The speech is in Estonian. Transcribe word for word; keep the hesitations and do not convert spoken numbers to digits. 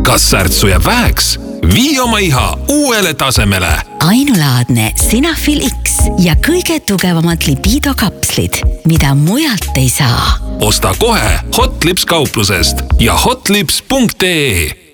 kas särtsu jääb väheks? Vii oma iha uuele tasemele. Ainulaadne Sinafil X ja kõige tugevamad libiidokapslid, mida mujalt ei saa. Osta kohe Hotlips kauplusest ja hotlips punkt ee.